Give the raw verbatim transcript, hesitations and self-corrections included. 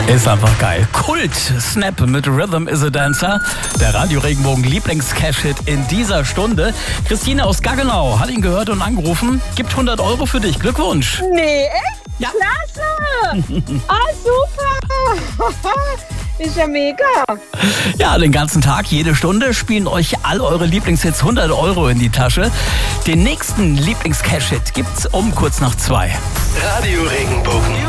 Ist einfach geil. Kult, Snap mit Rhythm is a Dancer. Der Radio Regenbogen Lieblings-Cash-Hit in dieser Stunde. Christine aus Gaggenau hat ihn gehört und angerufen. Gibt hundert Euro für dich. Glückwunsch. Nee, echt? Ja. Klasse! Ah, super! Ist ja mega. Ja, den ganzen Tag, jede Stunde spielen euch all eure Lieblingshits hundert Euro in die Tasche. Den nächsten Lieblings-Cash-Hit gibt's um kurz nach zwei. Radio Regenbogen.